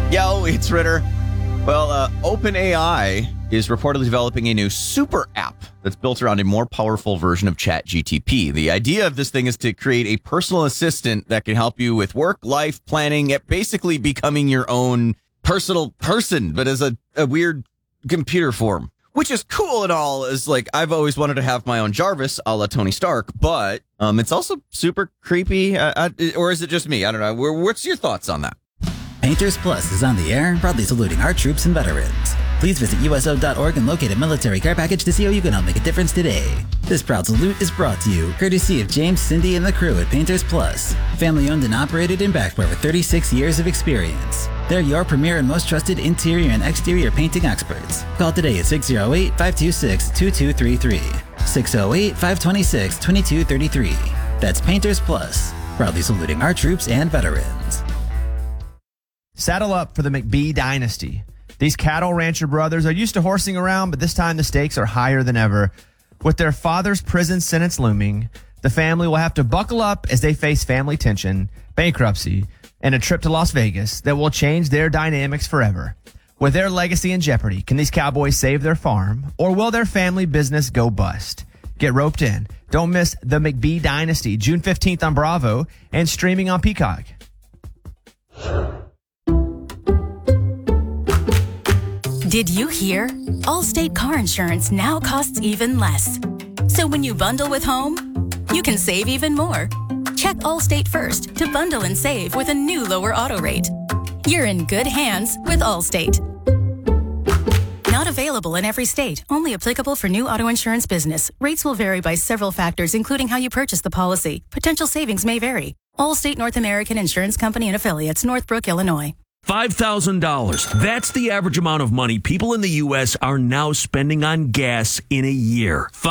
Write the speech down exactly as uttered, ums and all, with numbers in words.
Yo, it's Ritter. Well, uh, OpenAI is reportedly developing a new super app that's built around a more powerful version of ChatGPT. The idea of this thing is to create a personal assistant that can help you with work, life, planning, at basically becoming your own personal person, but as a, a weird computer form. Which is cool and all, is like, I've always wanted to have my own Jarvis, a la Tony Stark, but um, it's also super creepy. Uh, uh, or is it just me? I don't know. What's your thoughts on that? Painters Plus is on the air, proudly saluting our troops and veterans. Please visit U S O dot org and locate a military care package to see how you can help make a difference today. This proud salute is brought to you courtesy of James, Cindy, and the crew at Painters Plus. Family owned and operated and backed by over thirty-six years of experience. They're your premier and most trusted interior and exterior painting experts. Call today at six oh eight, five two six, two two three three. six oh eight, five two six, two two three three. That's Painters Plus, proudly saluting our troops and veterans. Saddle up for the McBee dynasty. These cattle rancher brothers are used to horsing around, but this time the stakes are higher than ever. With their father's prison sentence looming, the family will have to buckle up as they face family tension, bankruptcy, and a trip to Las Vegas that will change their dynamics forever. With their legacy in jeopardy, can these cowboys save their farm, or will their family business go bust? Get roped in. Don't miss the McBee dynasty, June fifteenth on Bravo and streaming on Peacock. Did you hear? Allstate car insurance now costs even less. So when you bundle with home, you can save even more. Check Allstate first to bundle and save with a new lower auto rate. You're in good hands with Allstate. Not available in every state. Only applicable for new auto insurance business. Rates will vary by several factors, including how you purchase the policy. Potential savings may vary. Allstate North American Insurance Company and Affiliates, Northbrook, Illinois. five thousand dollars. That's the average amount of money people in the U S are now spending on gas in a year.